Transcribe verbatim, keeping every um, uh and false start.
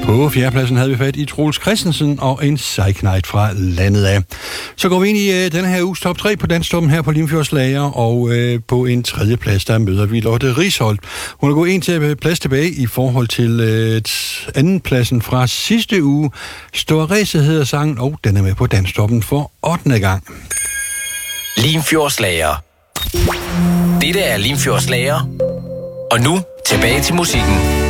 På fjerdepladsen havde vi fat i Troels Christensen og en Sejknight fra landet af. Så går vi ind i øh, denne her uges top tre på Danstoppen her på Limfjords Lager, og øh, på en tredje plads, der møder vi Lotte Risholt. Hun er gået en til plads tilbage i forhold til øh, anden pladsen fra sidste uge. Storræse hedder sangen, og den er med på Danstoppen for ottende gang. Limfjords Lager. Dette er Limfjords Lager. Og nu tilbage til musikken.